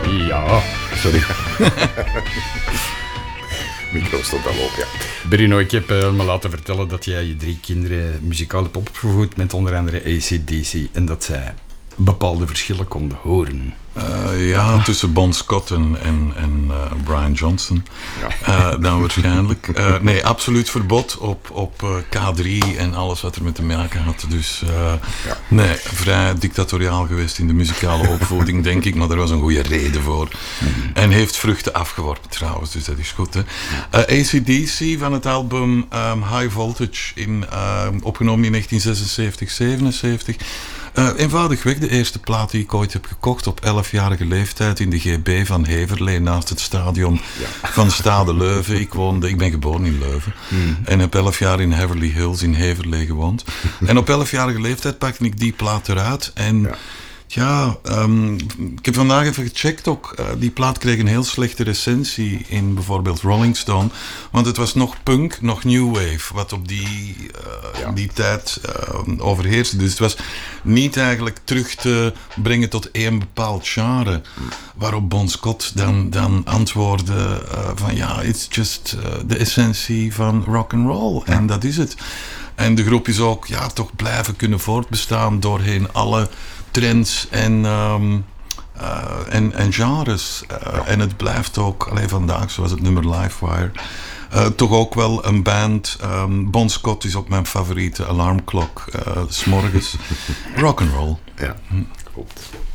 Ja, sorry. Micro stond al op, ja. Bruno, ik heb me laten vertellen dat jij je 3 kinderen muzikaal hebt opgevoed met onder andere AC/DC en dat zij bepaalde verschillen konden horen. Ja, tussen Bon Scott en Brian Johnson. Ja. Dan waarschijnlijk. Nee, absoluut verbod op K3 en alles wat er met te maken had. Dus nee, vrij dictatoriaal geweest in de muzikale opvoeding, denk ik. Maar daar was een goede reden voor. En heeft vruchten afgeworpen trouwens, dus dat is goed. Hè. AC/DC van het album High Voltage, opgenomen in 1976, 77. Eenvoudigweg de eerste plaat die ik ooit heb gekocht op 11-jarige leeftijd in de GB van Heverlee naast het stadion van Stade Leuven. Ik ben geboren in Leuven en heb 11 jaar in Heverly Hills in Heverlee gewoond. En op 11-jarige leeftijd pakte ik die plaat eruit en ik heb vandaag even gecheckt ook. Die plaat kreeg een heel slechte recensie in bijvoorbeeld Rolling Stone. Want het was nog punk, nog new wave. Wat op die tijd overheerste. Dus het was niet eigenlijk terug te brengen tot één bepaald genre. Waarop Bon Scott dan antwoordde van it's just de essentie van rock and roll. En dat is het. En de groep is ook toch blijven kunnen voortbestaan doorheen alle trends en genres. En het blijft ook, alleen vandaag, zoals het nummer Livewire, toch ook wel een band. Bon Scott is ook mijn favoriete alarmklok. 's Morgens. Rock'n'roll. Ja, klopt.